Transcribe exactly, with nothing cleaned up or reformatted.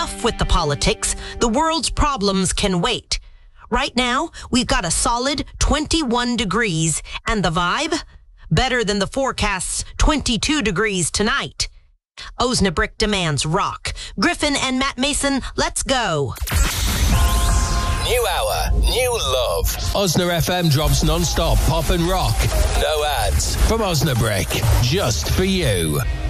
enough with the politics. The world's problems can wait. Right now, we've got a solid twenty-one degrees, and the vibe? Better than the forecast's twenty-two degrees tonight. Osnabrick demands rock. Griffin and Matt Mason, let's go. New hour, new love. Osna F M drops non-stop pop and rock. No ads from Osnabrick, just for you.